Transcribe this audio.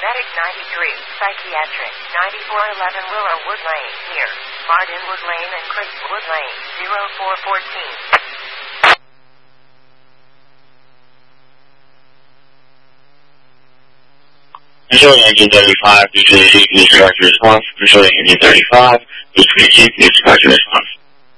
Medic 93, Psychiatric, 9411 Willow Wood Lane, here. Martin Wood Lane and Chris Wood Lane, 0414. Pursuing engine 35, due to the decreased structure response. Pursuing engine 35, due to the decreased structure response.